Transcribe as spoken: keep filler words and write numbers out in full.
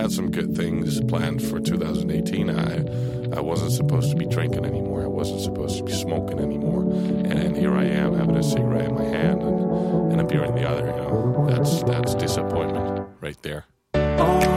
had some good things planned for two thousand eighteen. I I wasn't supposed to be drinking anymore. I wasn't supposed to be smoking anymore. And here I am having a cigarette in my hand and, and a beer in the other. You know, that's that's disappointment right there.